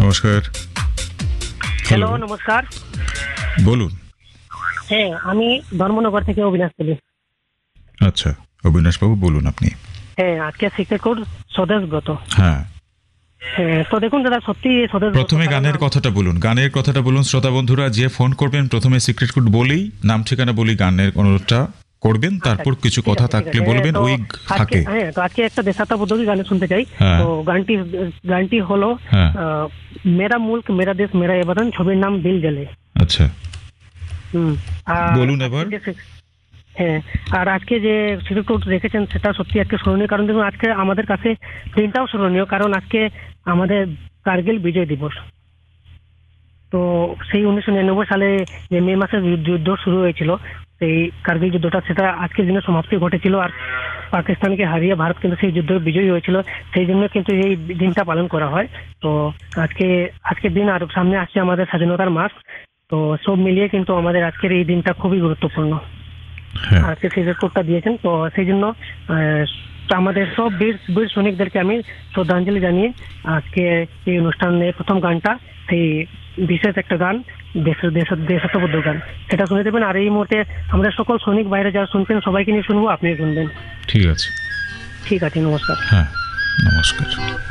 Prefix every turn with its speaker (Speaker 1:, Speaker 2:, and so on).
Speaker 1: নমস্কার।
Speaker 2: হ্যালো, নমস্কার।
Speaker 1: বলুন।
Speaker 2: হ্যাঁ, আমি ধর্মনগর থেকে অবিনাশ বলি।
Speaker 1: আচ্ছা, অবিনাশ বাবু বলুন আপনি।
Speaker 2: হ্যাঁ, আজকে সিক্রেট কোড স্বদেশ ব্রত।
Speaker 1: হ্যাঁ,
Speaker 2: হ্যাঁ, তো দেখুন দাদা, সত্যি স্বদেশ ব্রত
Speaker 1: প্রথমে
Speaker 2: কারণ
Speaker 1: গানের কথাটা বলুন। গানের কথাটা বলুন। শ্রোতা বন্ধুরা যে ফোন করবেন প্রথমে সিক্রেট কোড বলেই নাম ঠিকানা বলি গানের অনুরোধটা করবেন, তারপর কিছু
Speaker 2: ঠিক
Speaker 1: কথা
Speaker 2: আছে, ঠিক
Speaker 1: থাকলে
Speaker 2: আছে।
Speaker 1: বলবেন
Speaker 2: তো
Speaker 1: ওই ফাঁকে।
Speaker 2: তো আজকে একটা দেশাত্মবোধক গান শুনতে চাই।
Speaker 1: হ্যাঁ।
Speaker 2: তো গানটি হলো
Speaker 1: হ্যাঁ।
Speaker 2: মেরা মুল্ক মেরা দেশ মেরা এ বদন, ছবির নাম দিল জ্বলে।
Speaker 1: আচ্ছা,
Speaker 2: আর
Speaker 1: বলুন এবার।
Speaker 2: হ্যাঁ, আর আজকে যে সিক্রেট কোড রেখেছেন সেটা সত্যি আজকে স্মরণীয়, কারণ দেখুন আজকে আমাদের কাছে দিনটাও স্মরণীয়, কারণ আজকে আমাদের কার্গিল বিজয় দিবস। তো সেই 1999 সালে যে মে মাসে যুদ্ধ শুরু হয়েছিল, সেই কার্গিল যুদ্ধটা, সেটা আজকের দিনে সমাপ্তি ঘটেছিল। আর পাকিস্তানকে হারিয়ে ভারত কিন্তু সেই যুদ্ধে বিজয়ী হয়েছিল। সেই জন্য কিন্তু এই দিনটা পালন করা হয়। তো আজকের দিন, আর সামনে আসছে আমাদের স্বাধীনতার মাস। তো সব মিলিয়ে কিন্তু আমাদের আজকের এই দিনটা খুবই গুরুত্বপূর্ণ।
Speaker 1: হ্যাঁ।
Speaker 2: আজকে সেই রেকর্ডটা দিয়েছেন, তো সেই জন্য আমাদের সব বীর সৈনিকদেরকে আমি শ্রদ্ধাঞ্জলি জানিয়ে আজকে এই অনুষ্ঠানের প্রথম গানটা, সেই বিশেষ একটা গান, দেশাত্মবোধক গান, সেটা শুনে দেবেন। আর এই মুহূর্তে আমাদের সকল সৈনিক বাইরে যারা শুনছেন সবাইকে নিয়ে শুনবো, আপনিও শুনবেন।
Speaker 1: ঠিক আছে।
Speaker 2: ঠিক আছে, নমস্কার।
Speaker 1: হ্যাঁ, নমস্কার।